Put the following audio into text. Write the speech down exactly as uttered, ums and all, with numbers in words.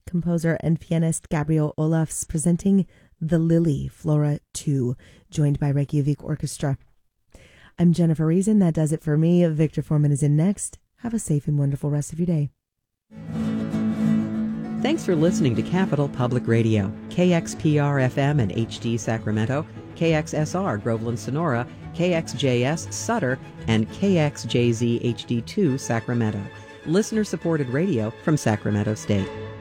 composer and pianist Gabriel Olafs presenting The Lily, Flora two, joined by Reykjavik Orchestra. I'm Jennifer Reason. That does it for me. Victor Foreman is in next. Have a safe and wonderful rest of your day. Thanks for listening to Capital Public Radio, K X P R F M and H D Sacramento, K X S R Groveland Sonora, K X J S Sutter, and K X J Z H D two Sacramento. Listener-supported radio from Sacramento State.